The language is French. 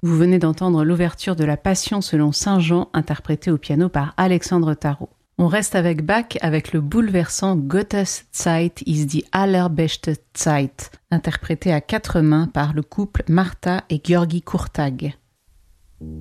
Vous venez d'entendre l'ouverture de la Passion selon Saint Jean, interprétée au piano par Alexandre Tarot. On reste avec Bach avec le bouleversant Gottes Zeit ist die allerbeste Zeit, interprété à quatre mains par le couple Martha et György Kurtág.